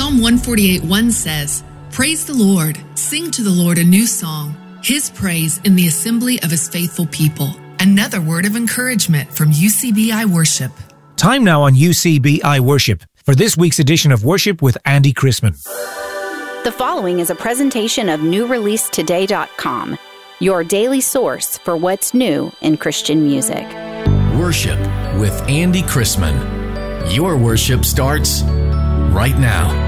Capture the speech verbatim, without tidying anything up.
Psalm one forty-eight one says, "Praise the Lord, sing to the Lord a new song, his praise in the assembly of his faithful people." Another word of encouragement from U C B I Worship. Time now on U C B I Worship for this week's edition of Worship with Andy Chrisman. The following is a presentation of new release today dot com, your daily source for what's new in Christian music. Worship with Andy Chrisman. Your worship starts right now.